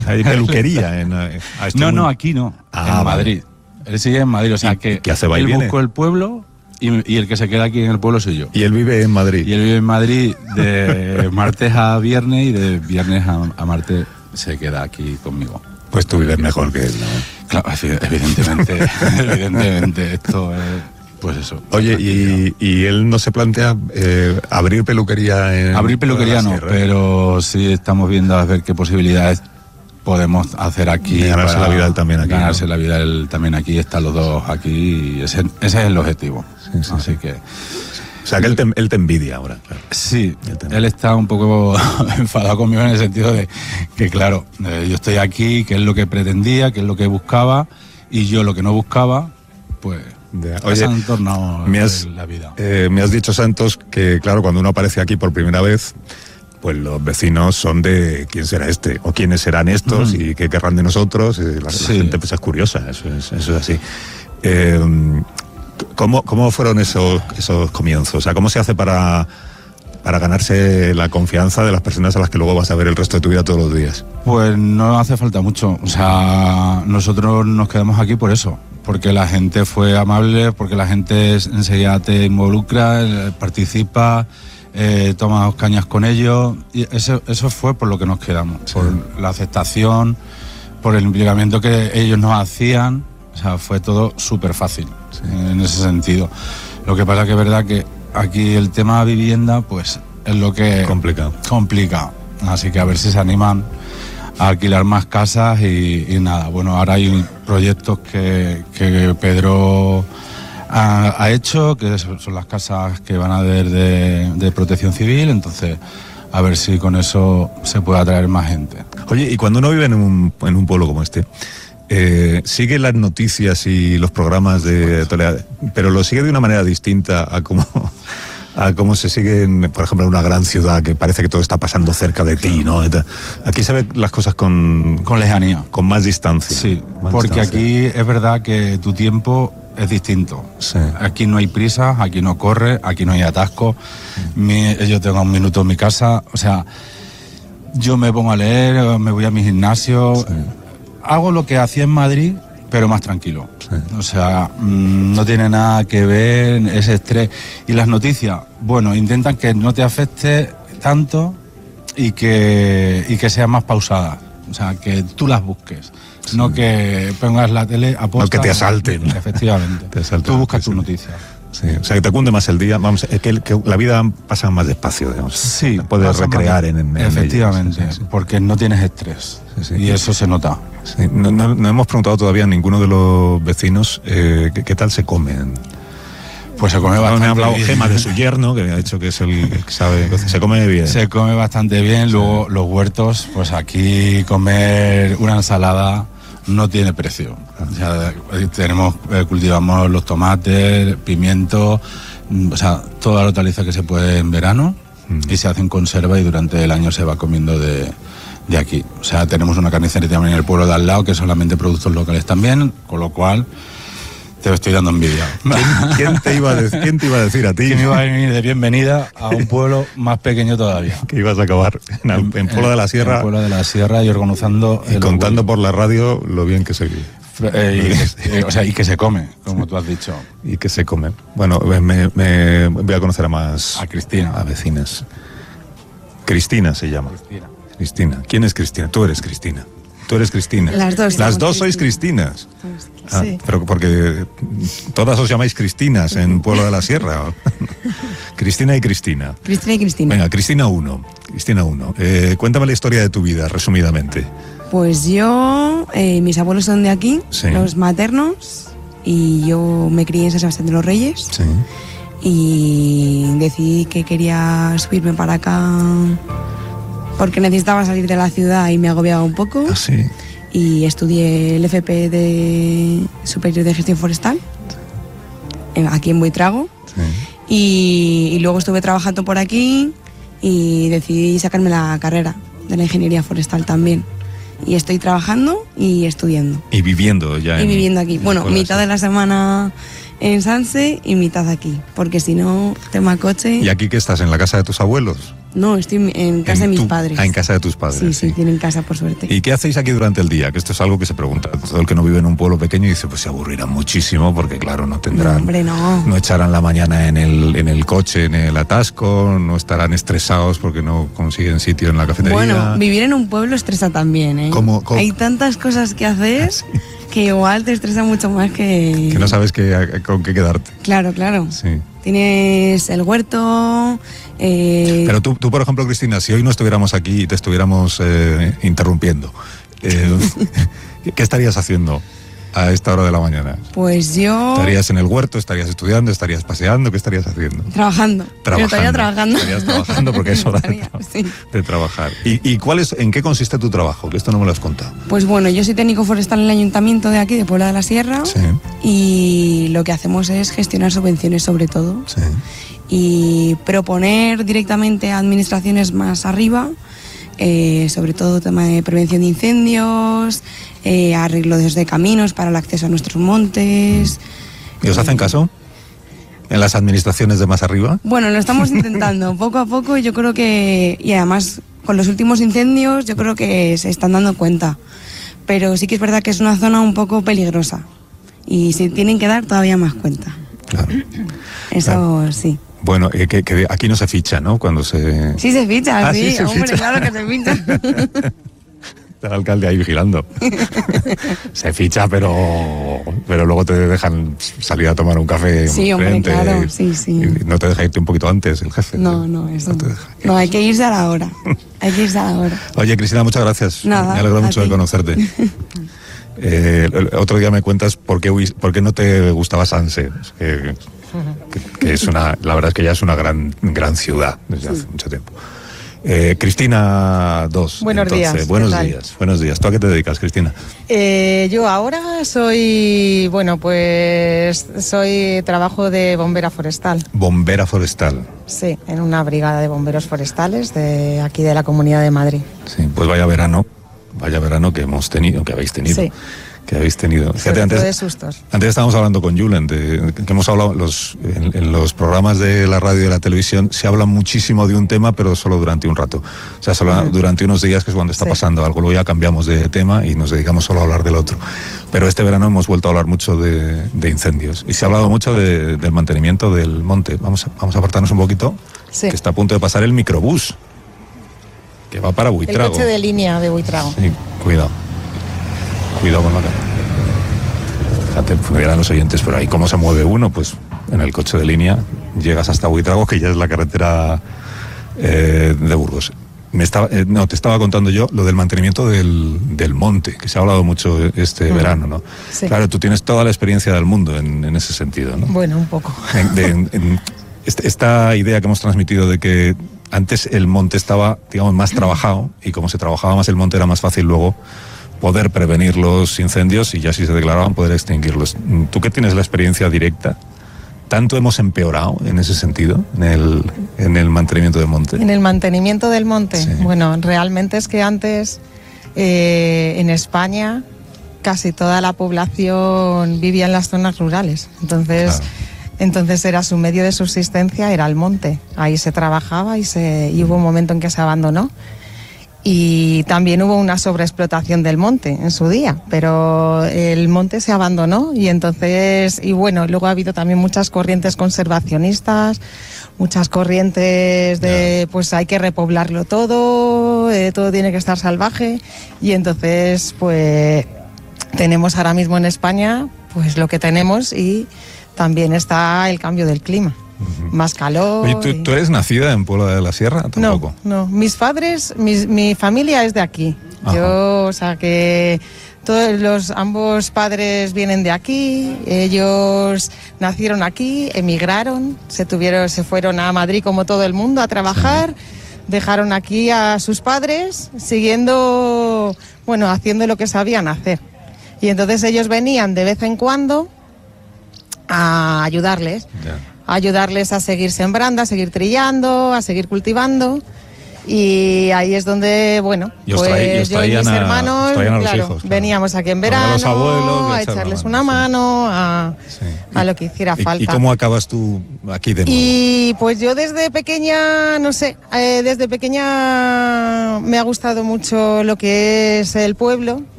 Hay peluquería No, aquí no, en Madrid. Él sigue en Madrid, o sea que ¿qué hace? ¿Va y él viene? buscó el pueblo y el que se queda aquí en el pueblo soy yo. Y él vive en Madrid. Y él vive en Madrid de martes a viernes y de viernes a martes se queda aquí conmigo. Pues tú vives mejor que él, ¿no? Claro, evidentemente, esto es, pues eso. Oye, y él no se plantea abrir peluquería en... Abrir peluquería no, pero sí estamos viendo a ver qué posibilidades podemos hacer aquí. Y ganarse la vida él también aquí. Ganarse la vida él también aquí, están los dos aquí, y ese es el objetivo. Sí, así que... O sea, que él te envidia ahora, claro. Sí, él está un poco enfadado conmigo en el sentido de que, claro, yo estoy aquí, que es lo que pretendía, que es lo que buscaba, y yo lo que no buscaba, pues... Oye, se han tornado la vida. Me has dicho, Santos, que claro, cuando uno aparece aquí por primera vez, pues los vecinos son de quién será este, o quiénes serán estos, y qué querrán de nosotros. La gente pues es curiosa, eso es así. ¿Cómo fueron esos comienzos? O sea, ¿cómo se hace para ganarse la confianza de las personas a las que luego vas a ver el resto de tu vida todos los días? Pues no hace falta mucho. O sea, nosotros nos quedamos aquí por eso. Porque la gente fue amable, porque la gente enseguida te involucra, participa, toma cañas con ellos. Y eso fue por lo que nos quedamos. Sí. Por la aceptación, por el implicamiento que ellos nos hacían. O sea, fue todo súper fácil, sí, en ese sentido. Lo que pasa que es verdad que aquí el tema vivienda, pues es lo que... Complica. Así que a ver si se animan a alquilar más casas y nada. Bueno, ahora hay proyectos que Pedro ha hecho, que son las casas que van a haber de protección civil, entonces a ver si con eso se puede atraer más gente. Oye, y cuando uno vive en un pueblo como este, sigue las noticias y los programas de Toledo, pero lo sigue de una manera distinta a cómo se sigue, por ejemplo, en una gran ciudad que parece que todo está pasando cerca de ti, ¿no? Aquí se ven las cosas con lejanía, con más distancia. Sí, porque aquí es verdad que tu tiempo es distinto. Sí. Aquí no hay prisa, aquí no corre, aquí no hay atasco. Yo tengo un minuto en mi casa, o sea, yo me pongo a leer, me voy a mi gimnasio, sí, hago lo que hacía en Madrid, pero más tranquilo. Sí. O sea, no tiene nada que ver ese estrés. Y las noticias, bueno, intentan que no te afecte tanto y que sean más pausadas. O sea, que tú las busques. Sí. No que pongas la tele a posta. No que te asalten. Efectivamente. Tú buscas tus noticias. Sí, o sea, que te cunde más el día. Vamos, es que la vida pasa más despacio, digamos. Sí. Te puedes recrear en efectivamente, ella, sí. Porque no tienes estrés. Sí. Y eso se nota. Sí. No hemos preguntado todavía a ninguno de los vecinos qué tal se comen. Pues se come bastante bien. Me ha hablado Gema de su yerno, que me ha dicho que es el que sabe. Se come bien. Se come bastante bien. Sí. Luego los huertos, pues aquí comer una ensalada no tiene precio. O sea, cultivamos los tomates, pimientos, o sea, toda la hortaliza que se puede en verano, y se hace en conserva y durante el año se va comiendo de aquí. O sea, tenemos una carnicería también en el pueblo de al lado que es solamente productos locales también, con lo cual te estoy dando envidia. ¿Quién te iba a decir a ti? Que me iba a venir de bienvenida a un pueblo más pequeño todavía. Que ibas a acabar en Pueblo de la Sierra. En Pueblo de la Sierra y organizando... Y contando por la radio lo bien que se vive. O sea, y que se come, como tú has dicho. Y que se come. Bueno, me voy a conocer a Cristina. A vecinas. Cristina se llama. Cristina. ¿Quién es Cristina? Tú eres Cristina. Tú eres Cristina. Las dos sois Cristinas. Sí. Pero porque todas os llamáis Cristinas en Pueblo de la Sierra. Cristina y Cristina. Cristina y Cristina. Venga, Cristina 1. Cuéntame la historia de tu vida, resumidamente. Pues yo, mis abuelos son de aquí, sí, los maternos, y yo me crié en San Sebastián de los Reyes. Sí. Y decidí que quería subirme para acá porque necesitaba salir de la ciudad y me agobiaba un poco. Ah, sí. Y estudié el FP de Superior de Gestión Forestal, aquí en Buitrago. Sí. Y luego estuve trabajando por aquí y decidí sacarme la carrera de la Ingeniería Forestal también. Y estoy trabajando y estudiando. Y viviendo ya. Y viviendo aquí. Bueno, mitad de la semana en Sanse y mitad aquí, porque si no, tema coche. ¿Y aquí qué estás? ¿En la casa de tus abuelos? No, estoy en casa de mis padres. En casa de tus padres. Sí, tienen casa, por suerte. ¿Y qué hacéis aquí durante el día? Que esto es algo que se pregunta. Todo el que no vive en un pueblo pequeño dice, pues se aburrirán muchísimo porque, claro, no tendrán... No, hombre, no. No echarán la mañana en el coche, en el atasco, no estarán estresados porque no consiguen sitio en la cafetería. Bueno, vivir en un pueblo estresa también, ¿eh? ¿Cómo? Hay tantas cosas que hacer que igual te estresa mucho más que... Que no sabes con qué quedarte. Claro. Sí. Tienes el huerto... Pero tú, por ejemplo, Cristina, si hoy no estuviéramos aquí y te estuviéramos interrumpiendo, ¿qué estarías haciendo a esta hora de la mañana? Pues yo... ¿Estarías en el huerto? ¿Estarías estudiando? ¿Estarías paseando? ¿Qué estarías haciendo? Trabajando. Yo estaría trabajando. Estarías trabajando porque es hora de trabajar. ¿Y en qué consiste tu trabajo? Que esto no me lo has contado. Pues bueno, yo soy técnico forestal en el ayuntamiento de aquí, de Puebla de la Sierra. Sí. Y lo que hacemos es gestionar subvenciones sobre todo. Sí. Y proponer directamente a administraciones más arriba, sobre todo tema de prevención de incendios, arreglos de caminos para el acceso a nuestros montes. ¿Y os hacen caso en las administraciones de más arriba? Bueno, lo estamos intentando poco a poco. Yo creo que, y además con los últimos incendios yo creo que se están dando cuenta, pero sí que es verdad que es una zona un poco peligrosa y se tienen que dar todavía más cuenta. Claro. Eso claro. Sí. Bueno, que aquí no se ficha, ¿no? Cuando se... Sí se ficha, sí, se hombre, ficha. claro que se ficha. Está el alcalde ahí vigilando. Se ficha, pero luego te dejan salir a tomar un café. Sí, hombre, frente, claro, sí. Y no te deja irte un poquito antes el jefe. No, eso no. No, hay que irse a la hora. Hay que irse a la hora. Oye, Cristina, muchas gracias. Nada, me alegro mucho de conocerte. Otro día me cuentas por qué no te gustaba Sanse. Que es la verdad es que ya es una gran ciudad desde hace mucho tiempo. Cristina 2. Buenos días. Buenos días. ¿Tú a qué te dedicas, Cristina? Yo ahora trabajo de bombera forestal. Bombera forestal. Sí, en una brigada de bomberos forestales de aquí de la Comunidad de Madrid. Sí, pues vaya verano que habéis tenido. Sí. Que habéis tenido. Fíjate, de sustos. Antes estábamos hablando con Julen, que hemos hablado en los programas de la radio y de la televisión, se habla muchísimo de un tema, pero solo durante un rato. O sea, solo durante unos días, que es cuando está pasando algo. Luego ya cambiamos de tema y nos dedicamos solo a hablar del otro. Pero este verano hemos vuelto a hablar mucho de incendios. Y se ha hablado mucho del mantenimiento del monte. Vamos a apartarnos un poquito, que está a punto de pasar el microbús, que va para Buitrago. El coche de línea de Buitrago. Sí, cuidado con la cara. Fíjate, me dirán los oyentes, pero ahí cómo se mueve uno, pues en el coche de línea llegas hasta Buitrago, que ya es la carretera de Burgos. Te estaba contando yo lo del mantenimiento del monte, que se ha hablado mucho este verano, ¿no? Sí. Claro, tú tienes toda la experiencia del mundo en ese sentido, ¿no? Bueno, un poco. Esta idea que hemos transmitido de que antes el monte estaba, digamos, más trabajado, y como se trabajaba más el monte era más fácil luego poder prevenir los incendios y ya si se declaraban poder extinguirlos. Tú que tienes la experiencia directa, ¿tanto hemos empeorado en ese sentido, en el mantenimiento del monte? En el mantenimiento del monte, sí. Bueno, realmente es que antes en España casi toda la población vivía en las zonas rurales, entonces era su medio de subsistencia, era el monte. Ahí se trabajaba y hubo un momento en que se abandonó. Y también hubo una sobreexplotación del monte en su día, pero el monte se abandonó y bueno, luego ha habido también muchas corrientes conservacionistas, muchas corrientes de pues hay que repoblarlo todo tiene que estar salvaje, y entonces pues tenemos ahora mismo en España pues lo que tenemos, y también está el cambio del clima. Más calor. Oye, ¿tú eres nacida en Puebla de la Sierra? Tampoco. No. Mis padres, mi familia es de aquí. Ajá. Yo, o sea que ambos padres vienen de aquí. Ellos nacieron aquí, emigraron, se fueron a Madrid como todo el mundo a trabajar. Sí. Dejaron aquí a sus padres, haciendo lo que sabían hacer. Y entonces ellos venían de vez en cuando a ayudarles. Yeah. A ayudarles a seguir sembrando, a seguir trillando, a seguir cultivando. Y ahí es donde, bueno, Y os pues traían yo y mis a- hermanos, os traían a los claro, hijos, claro. veníamos aquí en A ver a verano, los abuelos y a a echar la echarles mano, una sí. mano, Sí. a lo que hiciera falta. ¿Y cómo acabas tú aquí de nuevo? Y pues yo desde pequeña, no sé, desde pequeña me ha gustado mucho lo que es el pueblo.